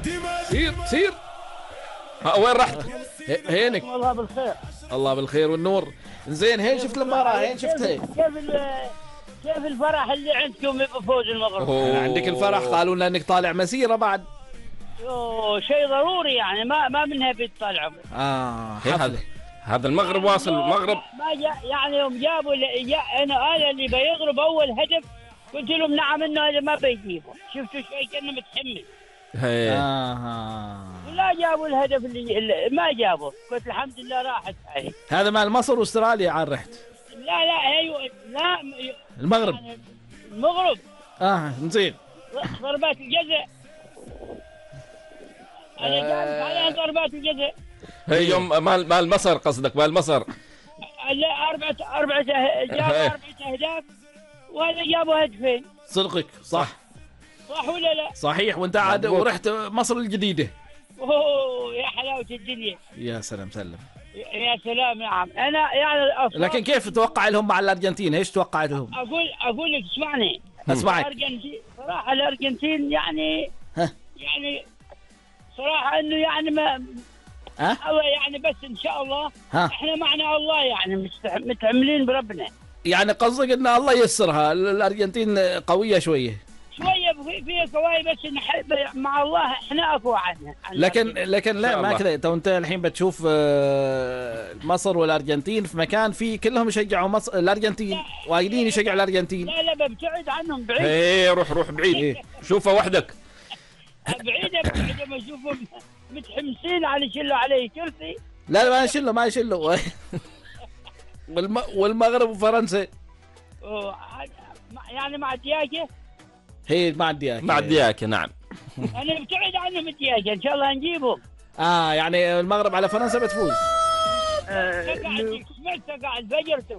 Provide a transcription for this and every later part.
سير. وين رحت؟ هينك. والله بالخير. الله بالخير والنور. زين هين شفت المباراة، هين شفتها. كيف الفرح اللي عندكم بفوز المغرب؟ عندك الفرح، قالوا لنا انك طالع مسيرة بعد. شيء ضروري يعني ما منها بيطلعوا. هذا المغرب واصل المغرب. ما يعني يوم جابوا انا اللي بيضرب اول هدف قلت لهم نعم انه هذا ما بيجيبه. شفتوا شيء كأنه متحمس. ولا جابوا الهدف اللي ما جابوا. قلت الحمد لله راحت عليه. هذا مال مصر واستراليا عن رحت. لا ايوه لا المغرب يعني المغرب. نزين ضربات الجزاء. انا جالس على ضربات الجزاء. هي يوم مال مصر قصدك؟ مال مصر. لا أربعة جابوا 4 أهداف وهذا جابوا هدفين. صدقك صح ولا لا؟ صحيح. وانت عاد ورحت مصر الجديدة. يا حلاوة الدنيا. يا سلام سلم. يا سلام. نعم انا يعني لكن كيف تتوقع لهم مع الارجنتين؟ ايش توقعت لهم؟ اقول لك اسمعني. اسمعك. الارجنتين صراحة الارجنتين يعني يعني صراحة انه يعني ما يعني بس ان شاء الله احنا معنا الله يعني متعملين بربنا. يعني قصدك ان الله ييسرها. الارجنتين قوية شوية فيها قوي بس نحب مع الله احنا اقوى عنها. لكن لا ما كذا. انت الحين بتشوف مصر والارجنتين في مكان فيه كلهم يشجعوا مصر الارجنتين وايدين يشجعوا الارجنتين. لا ببتعد عنهم بعيد. روح بعيد. شوفها وحدك. بعيدة ما اشوفهم متحمسين على يشلوا عليه كرسي. لا ما يشلوا والمغرب وفرنسا يعني مع الدياكة. هي مع الدياكة نعم. انا ابتعد عنهم الدياكة ان شاء الله نجيبهم. يعني المغرب على فرنسا بتفوز. سمعت قاعد فجرته.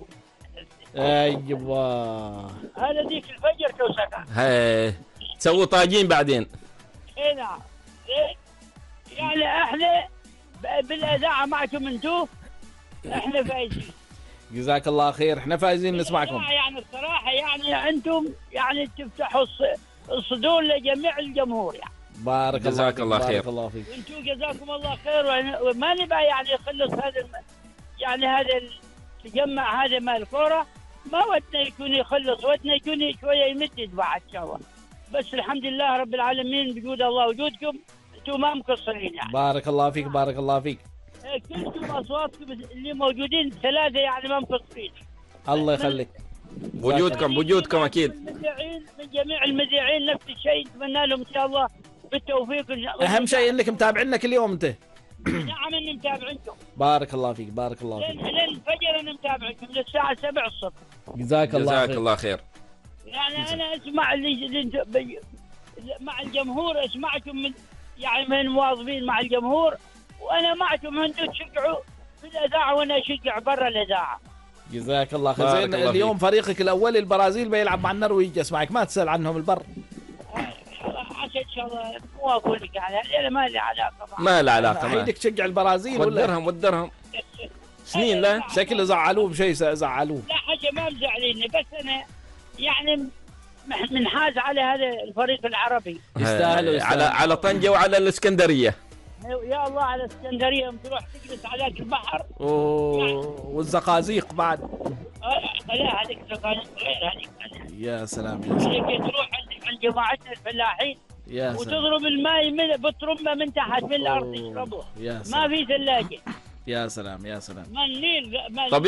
ايوه هذا ديك الفجر توسكا. تسووا طاجين بعدين. نعم. يعني احنا بالاذاعه معكم انتم احنا فايزين. جزاك الله خير. احنا فايزين نسمعكم. يعني الصراحه يعني انتم يعني تفتحوا الصدور لجميع الجمهور يعني. بارك الله. جزاك الله خير. بارك الله فيك. وانتم جزاكم الله خير. وما نبغى يعني يخلص يعني هذا التجمع هذا مال الكوره. ما ودنا يكون يخلص. ودنا يكون شويه يمدد بعد ان شاء الله. بس الحمد لله رب العالمين بجود الله وجودكم انتم ما مقصرين يعني. بارك الله فيك. بارك الله فيك. كلكم اصواتكم اللي موجودين 3 يعني ما مقصرين. الله يخليك. وجودكم اكيد. من جميع المذيعين نفس الشيء. نتمنى لهم ان شاء الله بالتوفيق. اهم شيء انك متابعنا كل يوم انت. نعم اني متابعكم. بارك الله فيك. بارك الله فيك. لين الفجر انا متابعكم للساعه 7 الصبح. جزاك الله خير. يعني انا اسمع اللي مع الجمهور. اسمعكم من يعني من المواظبين مع الجمهور. وانا معكم انتم تشجعوا في الاذاعه وانا اشجع برا الاذاعه. جزاك الله خير. زين اليوم فريقك الاول البرازيل بيلعب مع النرويج. اسمعك ما تسال عنهم البر. عشان ان شاء الله مو اقول لك يعني انا ما لي علاقه. ما له علاقه. ما بدك تشجع البرازيل ولا ودرهم سنين. لا شكله زعلوه بشيء. زعلوه. لا حاجه ما مزعليني. بس انا يعني منحاز على هذا الفريق العربي. يستاهل. على طنجة وعلى الاسكندرية. يا الله على الاسكندرية تروح تجلس على البحر. والزقازيق بعد. لا هذيك الزقازيق غير هذيك. يا سلام. تروح عند جماعتنا الفلاحين وتضرب الماء بترمه من تحت من الارض يشربوه. ما في ثلاجة. يا سلام. ما النيل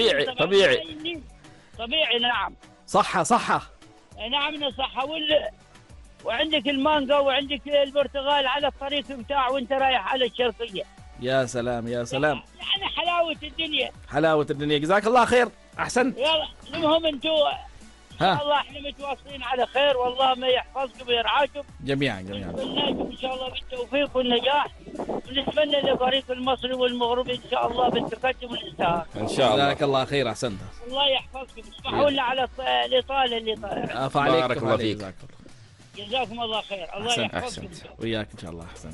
طبيعي. نعم صحة. نعم صحة. وعندك المانجا وعندك البرتقال على الطريق بتاع وانت رايح على الشرقية. يا سلام. يعني حلاوة الدنيا. جزاك الله خير. احسنت. يلا المهم انتم ان شاء الله احنا متواصلين على خير. والله ما يحفظكم ويرعاكم جميعا. نتمنى ان شاء الله بالتوفيق والنجاح. ونتمنى للفريق المصري والمغربي ان شاء الله بالتقدم والازدهار ان شاء الله. جزاك الله خير. احسنت. الله يحفظكم. اسمحوا لنا على الاطاله اللي بارك الله فيك. جزاكم الله خير. الله يحفظكم. وياك ان شاء الله. احسنت.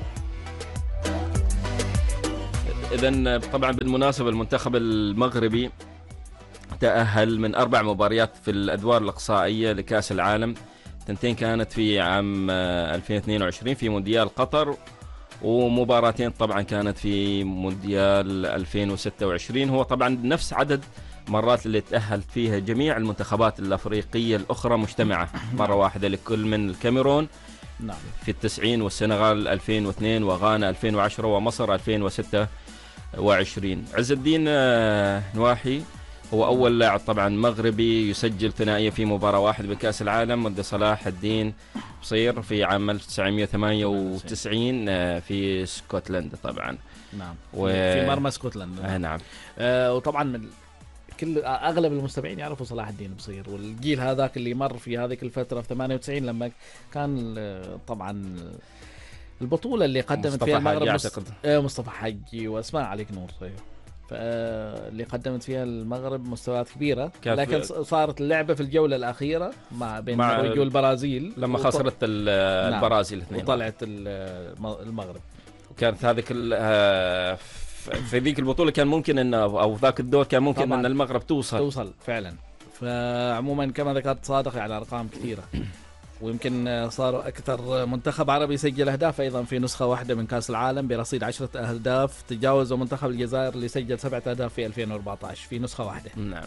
اذا طبعا بالمناسبه المنتخب المغربي تأهل من 4 مباريات في الادوار الاقصائيه لكاس العالم تنتين كانت في عام 2022 في مونديال قطر، ومباراتين طبعا كانت في مونديال 2026. هو طبعا نفس عدد مرات اللي تأهلت فيها جميع المنتخبات الأفريقية الأخرى مجتمعة مرة واحدة، لكل من الكاميرون نعم في 90 والسنغال 2002 وغانا 2010 ومصر 2026. عز الدين نواحي هو أول لاعب طبعا مغربي يسجل ثنائية في مباراة واحدة بكأس العالم، ضد صلاح الدين بصير في عام 1998 في اسكتلندا طبعا. نعم في مرمى اسكتلندا. نعم. وطبعا من كل اغلب المستمعين يعرفوا صلاح الدين بصير، والجيل هذاك اللي مر في هذيك الفتره في 98 لما كان طبعا البطوله اللي قدمت فيها المغرب مصطفى حجي واسماء عليك نور، اللي قدمت فيها المغرب مستويات كبيرة، لكن صارت اللعبة في الجولة الأخيرة بين النرويج والبرازيل لما خسرت البرازيل 2 وطلعت المغرب. وكانت هذيك في ذيك البطولة كان ممكن أن أو ذاك الدور كان ممكن أن المغرب توصل فعلا. فعموما كما ذكرت صادق على أرقام كثيرة، ويمكن صار أكثر منتخب عربي يسجل أهداف أيضا في نسخة واحدة من كأس العالم برصيد 10 أهداف، تجاوز منتخب الجزائر اللي سجل 7 أهداف في 2014 في نسخة واحدة. نعم.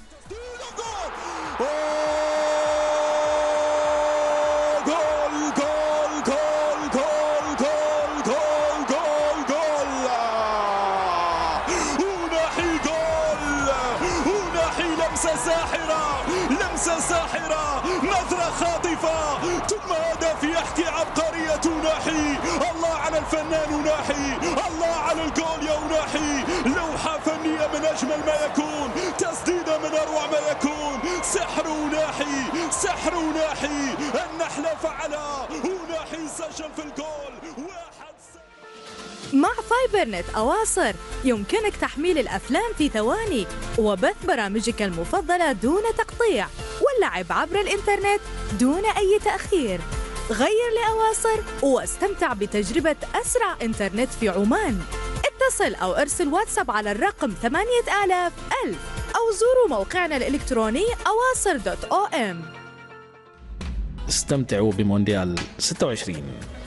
لمسة ساحرة، نظرة خاطفة، ثم هدف يحكي عبقرية ناحي. الله على الفنان ناحي، الله على الجول يا ناحي. لوحة فنية من أجمل ما يكون، تسديدة من أروع ما يكون. سحر ناحي، سحر ناحي، النحلة فعلها وناحي سجل في الجول. مع فايبر نت أواصر يمكنك تحميل الأفلام في ثواني وبث برامجك المفضلة دون تقطيع واللعب عبر الإنترنت دون أي تأخير. غير لأواصر واستمتع بتجربة أسرع إنترنت في عمان. اتصل أو ارسل واتساب على الرقم 8000 أو زوروا موقعنا الإلكتروني awasr.om. استمتعوا بمونديال 26.